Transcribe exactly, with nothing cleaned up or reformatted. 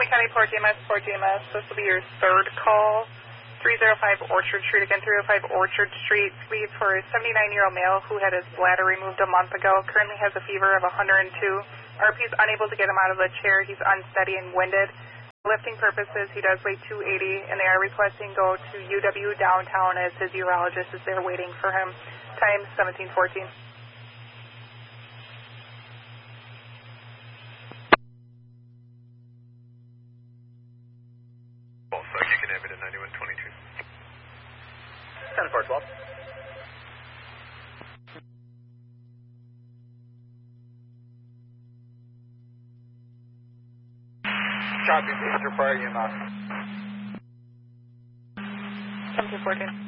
Miami County, Port G M S, Port G M S. This will be your third call. three oh five Orchard Street, again, three oh five Orchard Street. Speed for a seventy-nine-year-old male who had his bladder removed a month ago. Currently has a fever of one hundred two. R P is unable to get him out of the chair. He's unsteady and winded. Lifting purposes, he does weigh two eighty, and they are requesting go to U W downtown as his urologist is there waiting for him. Time seventeen fourteen. Also, you can have it at ninety-one twenty-two. ten four twelve. Copy, Mister Fire, you know. seventeen fourteen.